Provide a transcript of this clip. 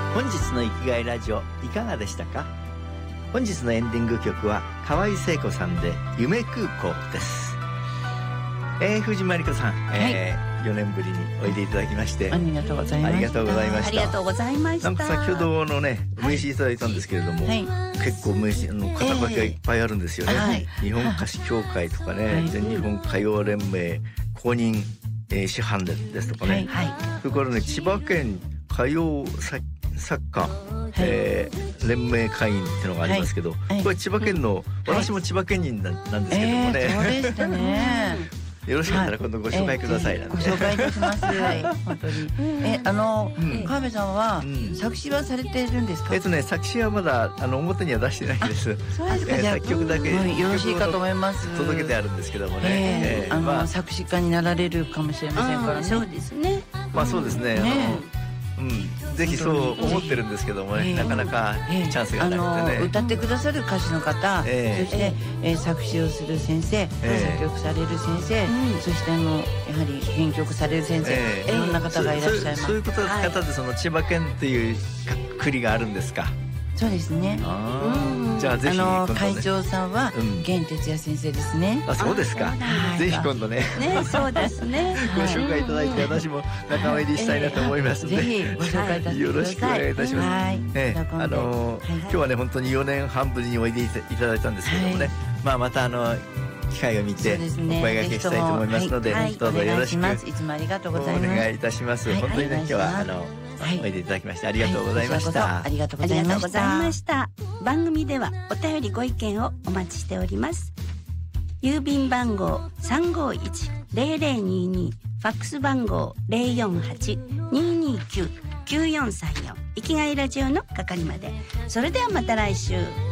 本日の生きがいラジオいかがでしたか？本日のエンディング曲は河合聖子さんで夢空港です。藤真理子さん、4年ぶりにおいでいただきましてありがとうございました。 ありがとうございました。 なんか先ほどのね名刺いただいたんですけれども、結構名刺肩書きがいっぱいあるんですよね、日本歌手協会とかね、全日本歌謡連盟公認、師範ですとかね、それからね千葉県歌謡作家、連盟会員っていうのがありますけど、これ千葉県の、私も千葉県人なんですけどもね、 そうでしたねよろしかったら今度ご紹介くださいなんて、 ご紹介いたします本当に。川辺さんは作詞はされているんですか？ 作詞はまだ表には出してないです。 そうですか。じゃあ作曲だけよろしいかと思います。 届けてあるんですけどもね、 作詞家になられるかもしれませんからね。 そうですね。 まあそうですね、ぜひそう思ってるんですけどもね、なかなかチャンスがなくてね、 歌ってくださる歌手の方、そして作詞をする先生、作曲される先生、そしてやはり編曲される先生、いろんな方がいらっしゃいます。 そういう方でその千葉県っていう国があるんですか？ そうですね。 じゃあぜひ今度ね、 会長さんは源哲也先生ですね。 あ、そうですか。ぜひ今度ね、 そうですね。 ご紹介いただいて、私も仲間入りしたいなと思いますので、 ぜひご紹介いたしてください。 よろしくお願いいたします。今日はね本当に4年半ぶりにおいでいただいたんですけどもね、また機会を見てお声掛けしたいと思いますので、どうぞよろしくいつもありがとうございます。 お願いいたします。本当にね今日はおいでいただきましてありがとうございました。 ありがとうございました。 番組ではお便りご意見をお待ちしております。郵便番号 351-0022、ファックス番号 048-229-9434、生きがいラジオの係まで。それではまた来週。